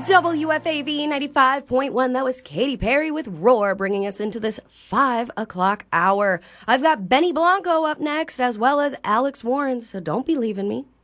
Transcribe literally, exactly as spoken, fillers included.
W F A V ninety-five point one. That was Katy Perry with Roar, bringing us into this five o'clock hour. I've got Benny Blanco up next, as well as Alex Warren, so don't be leaving me.